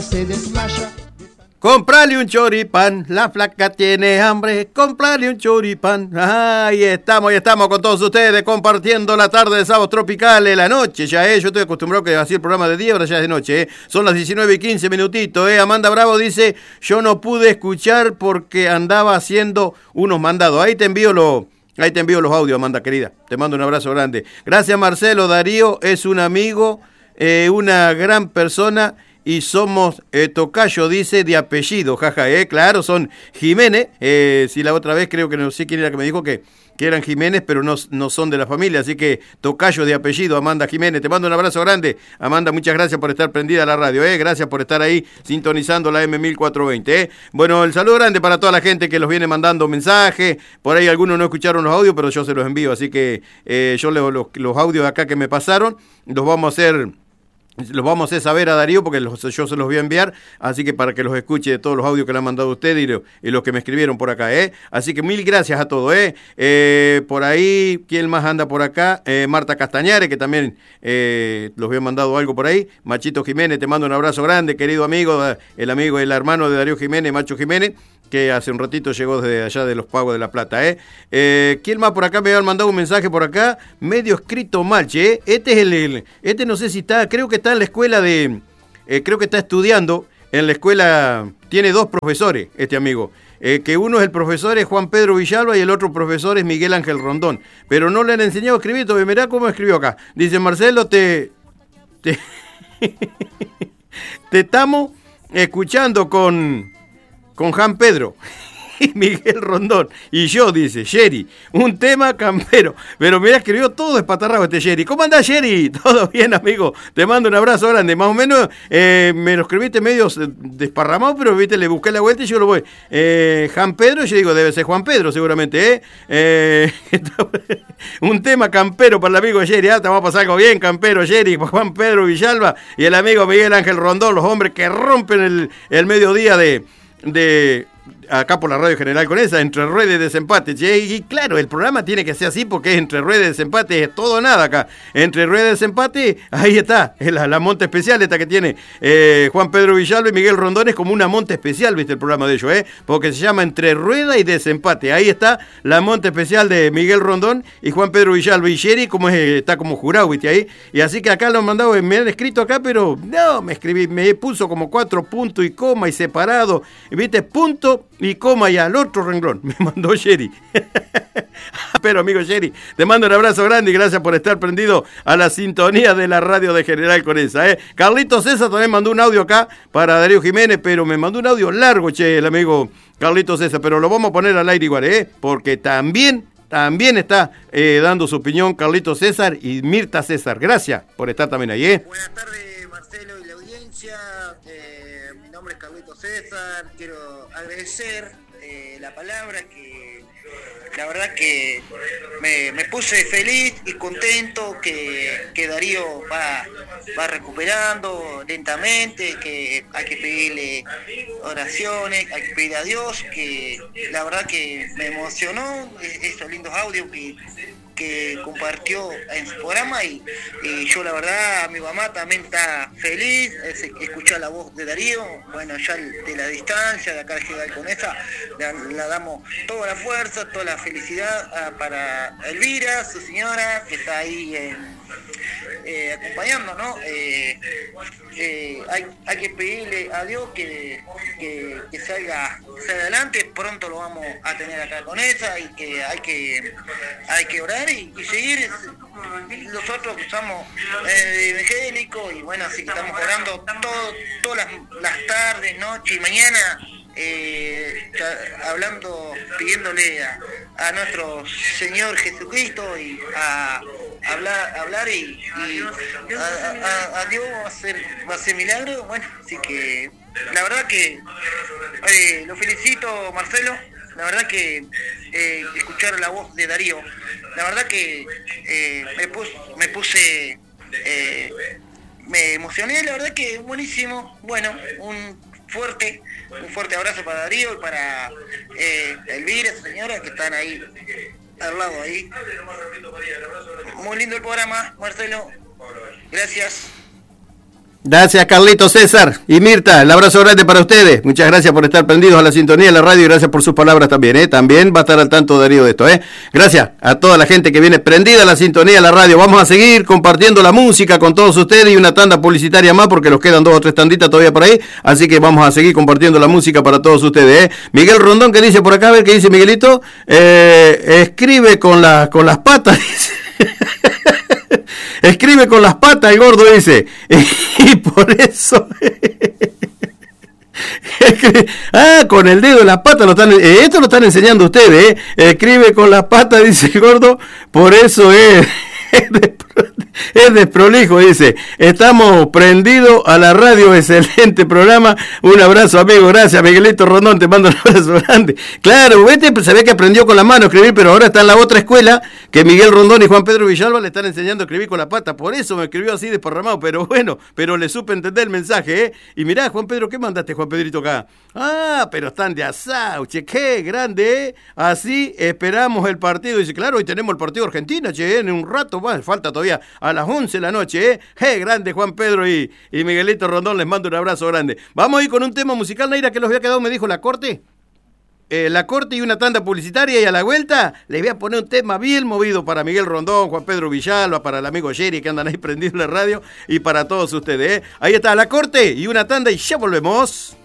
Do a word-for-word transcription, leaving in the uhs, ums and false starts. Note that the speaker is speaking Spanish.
se desmaya. Comprale un choripán, la flaca tiene hambre, comprale un choripán. Ahí estamos, ahí estamos con todos ustedes compartiendo la tarde de sábado tropical, en la noche ya, ¿eh? Yo estoy acostumbrado que así el programa de día, ahora ya es de noche, ¿eh? Son las diecinueve y quince minutitos, ¿eh? Amanda Bravo dice, yo no pude escuchar porque andaba haciendo unos mandados. Ahí te envío los... Ahí te envío los audios, Amanda, querida. Te mando un abrazo grande. Gracias, Marcelo. Darío es un amigo, eh, una gran persona y somos eh, tocayo, dice, de apellido. Jaja, eh, claro, son Jiménez. Eh, si la otra vez creo que no sé quién era que me dijo que, que eran Jiménez, pero no, no son de la familia. Así que tocayo de apellido, Amanda Jiménez. Te mando un abrazo grande. Amanda, muchas gracias por estar prendida a la radio. Eh. Gracias por estar ahí sintonizando la M mil cuatrocientos veinte. Eh. Bueno, el saludo grande para toda la gente que los viene mandando mensajes. Por ahí algunos no escucharon los audios, pero yo se los envío. Así que eh, yo los, los, los audios de acá que me pasaron los vamos a hacer... Los vamos a hacer saber a Darío porque los, yo se los voy a enviar, así que para que los escuche todos los audios que le han mandado usted y, lo, y los que me escribieron por acá, ¿eh? Así que mil gracias a todos, ¿eh? eh por ahí, ¿quién más anda por acá? Eh, Marta Castañares, que también eh, los había mandado algo por ahí. Machito Jiménez, te mando un abrazo grande, querido amigo, el amigo, el hermano de Darío Jiménez, Macho Jiménez, que hace un ratito llegó desde allá de los Pagos de la Plata, ¿eh? eh ¿Quién más por acá? Me habían mandado un mensaje por acá, medio escrito mal, ¿eh? Este es el, el, este no sé si está, creo que está en la escuela de, eh, creo que está estudiando en la escuela, tiene dos profesores, este amigo, eh, que uno es el profesor es Juan Pedro Villalba y el otro profesor es Miguel Ángel Rondón, pero no le han enseñado a escribir, todavía mirá cómo escribió acá. Dice, Marcelo, te... te, te estamos escuchando con... con Juan Pedro y Miguel Rondón y yo, dice Sherry, un tema campero, pero mira, escribió todo espatarrado este Sherry. ¿Cómo andás, Sherry? ¿Todo bien, amigo? Te mando un abrazo grande. Más o menos eh, me lo escribiste medio desparramado, pero viste, le busqué la vuelta y yo lo voy. Eh, Juan Pedro, yo digo, debe ser Juan Pedro seguramente, ¿eh? eh un tema campero para el amigo Sherry. Ah, te va a pasar algo bien, campero, Sherry, Juan Pedro Villalba y el amigo Miguel Ángel Rondón, los hombres que rompen el, el mediodía de... de acá por la radio General con esa, entre ruedas y desempate, che, y claro, el programa tiene que ser así porque es entre ruedas y desempate, es todo o nada acá, entre ruedas y desempate, ahí está, es la, la monta especial esta que tiene eh, Juan Pedro Villalba y Miguel Rondón, es como una monta especial, viste el programa de ellos, eh, porque se llama Entre Rueda y Desempate, ahí está la monta especial de Miguel Rondón y Juan Pedro Villalba y Sherry, como es, está como jurado, viste ahí, y así que acá lo han mandado, me han escrito acá, pero no, me escribí, me puso como cuatro puntos y coma y separado, viste, punto y coma y al otro renglón, me mandó Sherry. Pero amigo Sherry, te mando un abrazo grande y gracias por estar prendido a la sintonía de la radio de General Conesa, ¿eh? Carlitos César también mandó un audio acá para Darío Jiménez, pero me mandó un audio largo, che, el amigo Carlitos César, pero lo vamos a poner al aire igual, ¿eh? Porque también, también está eh, dando su opinión Carlitos César y Mirta César. Gracias por estar también ahí, ¿eh? Buenas tardes, Marcelo y la audiencia. Eh, mi nombre es Carlitos César. Quiero agradecer eh, la palabra que la verdad que me, me puse feliz y contento que, que Darío va, va recuperando lentamente, que hay que pedirle oraciones, hay que pedir a Dios, que la verdad que me emocionó estos lindos audios que que compartió en su programa y, y yo la verdad, mi mamá también está feliz, escuchar la voz de Darío, bueno, ya de la distancia, de acá de General Conesa, la, la damos toda la fuerza, toda la felicidad a, para Elvira, su señora, que está ahí en... Eh, acompañando, ¿no? Eh, eh, hay, hay que pedirle a Dios que, que, que salga, salga adelante, pronto lo vamos a tener acá con esa y que hay que hay que orar y, y seguir. Nosotros que somos eh, evangélicos y bueno, así que estamos orando todo, todas las, las tardes, noche y mañana. Eh, hablando, pidiéndole a, a nuestro Señor Jesucristo y a hablar, hablar y, y a, a, a Dios va a hacer, va a hacer milagro. Bueno, así que la verdad que eh, lo felicito, Marcelo. La verdad que eh, escuchar la voz de Darío, la verdad que eh, me puse, me puse eh, me emocioné, la verdad que buenísimo. Bueno, un fuerte, un fuerte abrazo para Darío y para eh, Elvira, su señora, que están ahí al lado ahí. Muy lindo el programa, Marcelo. Gracias. Gracias, Carlito César y Mirta, el abrazo grande para ustedes. Muchas gracias por estar prendidos a la sintonía de la radio y gracias por sus palabras también, ¿eh? También va a estar al tanto Darío de esto, ¿eh? Gracias a toda la gente que viene prendida a la sintonía de la radio. Vamos a seguir compartiendo la música con todos ustedes y una tanda publicitaria más porque nos quedan dos o tres tanditas todavía por ahí, así que vamos a seguir compartiendo la música para todos ustedes, ¿eh? Miguel Rondón, que dice por acá, a ver qué dice Miguelito, eh, escribe con, la, con las patas, dice. Escribe con las patas el gordo, dice. Y por eso... ah, con el dedo en las patas lo están... Eh, esto lo están enseñando ustedes, ¿eh? Escribe con las patas, dice el gordo. Por eso es... Es desprolijo, dice. Estamos prendidos a la radio, excelente programa. Un abrazo, amigo, gracias, Miguelito Rondón, te mando un abrazo grande. Claro, este se ve que aprendió con la mano a escribir, pero ahora está en la otra escuela, que Miguel Rondón y Juan Pedro Villalba le están enseñando a escribir con la pata. Por eso me escribió así desparramado, pero bueno, pero le supe entender el mensaje, ¿eh? Y mirá, Juan Pedro, ¿qué mandaste, Juan Pedrito, acá? Ah, pero están de asado, che, qué grande, ¿eh? Así esperamos el partido. Dice, claro, hoy tenemos el partido Argentina, che, en un rato más, falta todavía a las once de la noche, ¿eh? ¡Eh, grande Juan Pedro y, y Miguelito Rondón! Les mando un abrazo grande. Vamos a ir con un tema musical, Naira, que los había quedado, me dijo la corte. Eh, la corte y una tanda publicitaria y a la vuelta les voy a poner un tema bien movido para Miguel Rondón, Juan Pedro Villalba, para el amigo Jerry que andan ahí prendidos en la radio y para todos ustedes, ¿eh? Ahí está la corte y una tanda y ya volvemos.